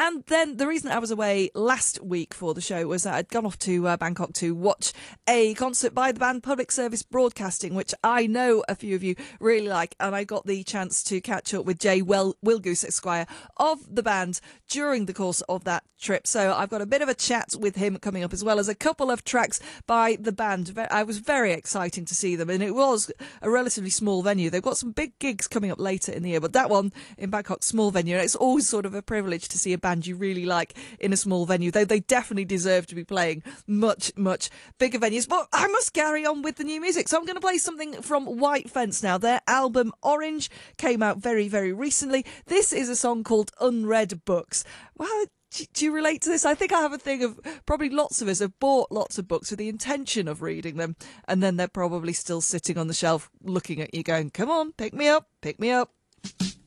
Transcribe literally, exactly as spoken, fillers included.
And then the reason I was away last week for the show was that I'd gone off to uh, Bangkok to watch a concert by the band Public Service Broadcasting, which I know a few of you really like, and I got the chance to catch up with Jay Will- Wilgoose Esquire of the band during the course of that trip. So I've got a bit of a chat with him coming up, as well as a couple of tracks by the band. I was very exciting to see them, and it was a relatively small venue. They've got some big gigs coming up later in the year, but that one in Bangkok, small venue, and it's always sort of a privilege to see a band you really like in a small venue, though they definitely deserve to be playing much, much bigger venues. But I must carry on with the new music, so I'm going to play something from White Fence now. Their album Orange came out very, very recently. This is a song called Unread Books. Well, do you relate to this? I think I have a thing of probably lots of us have bought lots of books with the intention of reading them, and then they're probably still sitting on the shelf looking at you going, come on, pick me up, pick me up.